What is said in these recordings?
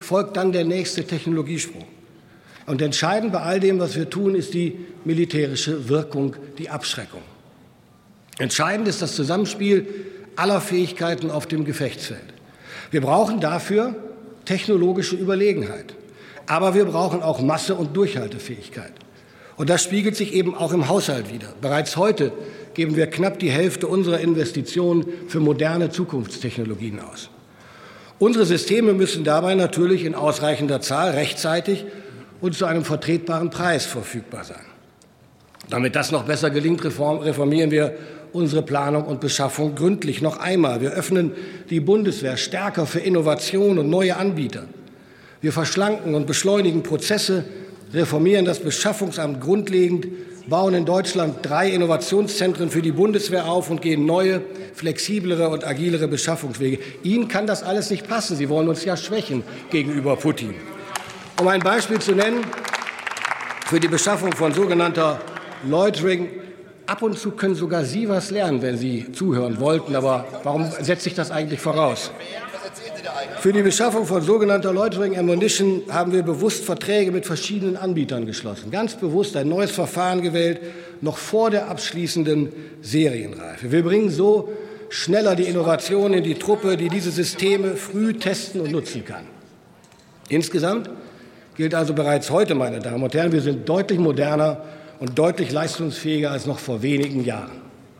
folgt dann der nächste Technologiesprung. Und entscheidend bei all dem, was wir tun, ist die militärische Wirkung, die Abschreckung. Entscheidend ist das Zusammenspiel aller Fähigkeiten auf dem Gefechtsfeld. Wir brauchen dafür technologische Überlegenheit. Aber wir brauchen auch Masse und Durchhaltefähigkeit. Und das spiegelt sich eben auch im Haushalt wider. Bereits heute geben wir knapp die Hälfte unserer Investitionen für moderne Zukunftstechnologien aus. Unsere Systeme müssen dabei natürlich in ausreichender Zahl rechtzeitig und zu einem vertretbaren Preis verfügbar sein. Damit das noch besser gelingt, reformieren wir unsere Planung und Beschaffung gründlich noch einmal. Wir öffnen die Bundeswehr stärker für Innovation und neue Anbieter. Wir verschlanken und beschleunigen Prozesse, reformieren das Beschaffungsamt grundlegend, bauen in Deutschland 3 Innovationszentren für die Bundeswehr auf und gehen neue, flexiblere und agilere Beschaffungswege. Ihnen kann das alles nicht passen. Sie wollen uns ja schwächen gegenüber Putin. Um ein Beispiel zu nennen, für die Beschaffung von sogenannter Loitering. Ab und zu können sogar Sie was lernen, wenn Sie zuhören wollten. Aber warum setze ich das eigentlich voraus? Für die Beschaffung von sogenannter Loitering Ammunition haben wir bewusst Verträge mit verschiedenen Anbietern geschlossen. Ganz bewusst ein neues Verfahren gewählt, noch vor der abschließenden Serienreife. Wir bringen so schneller die Innovation in die Truppe, die diese Systeme früh testen und nutzen kann. Insgesamt gilt also bereits heute, meine Damen und Herren, wir sind deutlich moderner und deutlich leistungsfähiger als noch vor wenigen Jahren.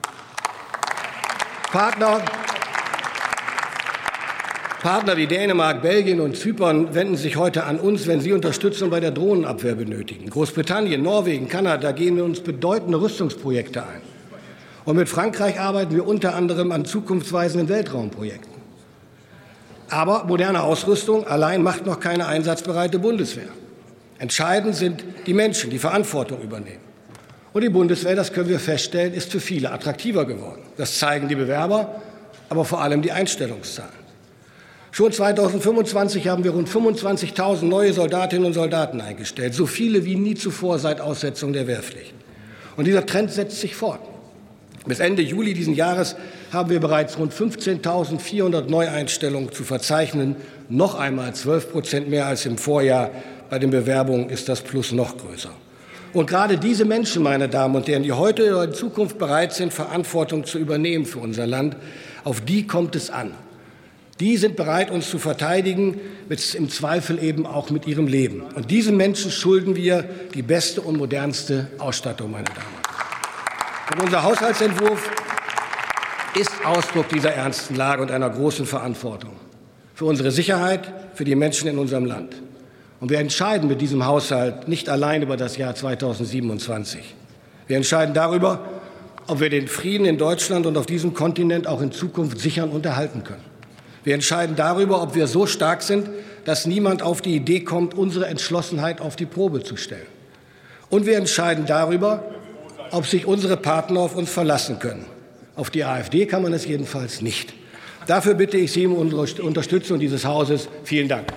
Partner wie Dänemark, Belgien und Zypern wenden sich heute an uns, wenn sie Unterstützung bei der Drohnenabwehr benötigen. Großbritannien, Norwegen, Kanada gehen wir uns bedeutende Rüstungsprojekte ein. Und mit Frankreich arbeiten wir unter anderem an zukunftsweisenden Weltraumprojekten. Aber moderne Ausrüstung allein macht noch keine einsatzbereite Bundeswehr. Entscheidend sind die Menschen, die Verantwortung übernehmen. Und die Bundeswehr, das können wir feststellen, ist für viele attraktiver geworden. Das zeigen die Bewerber, aber vor allem die Einstellungszahlen. Schon 2025 haben wir rund 25.000 neue Soldatinnen und Soldaten eingestellt, so viele wie nie zuvor seit Aussetzung der Wehrpflicht. Und dieser Trend setzt sich fort. Bis Ende Juli diesen Jahres haben wir bereits rund 15.400 Neueinstellungen zu verzeichnen, noch einmal 12% mehr als im Vorjahr. Bei den Bewerbungen ist das Plus noch größer. Und gerade diese Menschen, meine Damen und Herren, die heute oder in Zukunft bereit sind, Verantwortung zu übernehmen für unser Land, auf die kommt es an. Die sind bereit, uns zu verteidigen, im Zweifel eben auch mit ihrem Leben. Und diesen Menschen schulden wir die beste und modernste Ausstattung, meine Damen und Herren. Und unser Haushaltsentwurf ist Ausdruck dieser ernsten Lage und einer großen Verantwortung für unsere Sicherheit, für die Menschen in unserem Land. Und wir entscheiden mit diesem Haushalt nicht allein über das Jahr 2027. Wir entscheiden darüber, ob wir den Frieden in Deutschland und auf diesem Kontinent auch in Zukunft sichern und erhalten können. Wir entscheiden darüber, ob wir so stark sind, dass niemand auf die Idee kommt, unsere Entschlossenheit auf die Probe zu stellen. Und wir entscheiden darüber, ob sich unsere Partner auf uns verlassen können. Auf die AfD kann man es jedenfalls nicht. Dafür bitte ich Sie um Unterstützung dieses Hauses. Vielen Dank.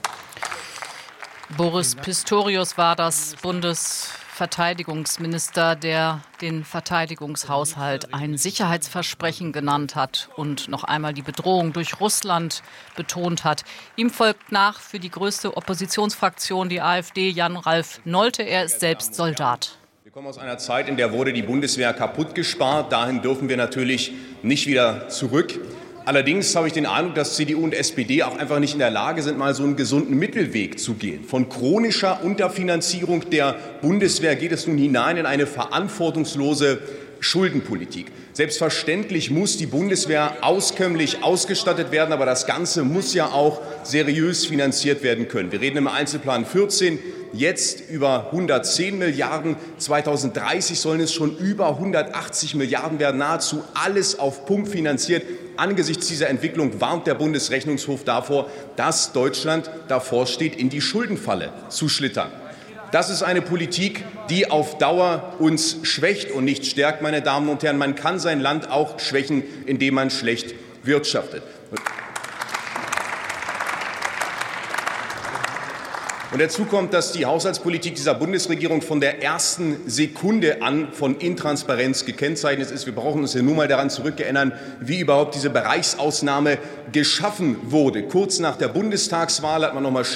Boris Pistorius war das Bundesverteidigungsminister, der den Verteidigungshaushalt ein Sicherheitsversprechen genannt hat und noch einmal die Bedrohung durch Russland betont hat. Ihm folgt nach für die größte Oppositionsfraktion, die AfD, Jan-Ralf Nolte. Er ist selbst Soldat. Wir kommen aus einer Zeit, in der wurde die Bundeswehr kaputt gespart. Dahin dürfen wir natürlich nicht wieder zurück. Allerdings habe ich den Eindruck, dass CDU und SPD auch einfach nicht in der Lage sind, mal so einen gesunden Mittelweg zu gehen. Von chronischer Unterfinanzierung der Bundeswehr geht es nun hinein in eine verantwortungslose Schuldenpolitik. Selbstverständlich muss die Bundeswehr auskömmlich ausgestattet werden, aber das Ganze muss ja auch seriös finanziert werden können. Wir reden im Einzelplan 14 jetzt über 110 Milliarden. 2030 sollen es schon über 180 Milliarden werden. Nahezu alles auf Pump finanziert. Angesichts dieser Entwicklung warnt der Bundesrechnungshof davor, dass Deutschland davor steht, in die Schuldenfalle zu schlittern. Das ist eine Politik, die auf Dauer uns schwächt und nicht stärkt, meine Damen und Herren. Man kann sein Land auch schwächen, indem man schlecht wirtschaftet. Und dazu kommt, dass die Haushaltspolitik dieser Bundesregierung von der ersten Sekunde an von Intransparenz gekennzeichnet ist. Wir brauchen uns ja nur mal daran zurückerinnern, wie überhaupt diese Bereichsausnahme geschaffen wurde. Kurz nach der Bundestagswahl hat man noch mal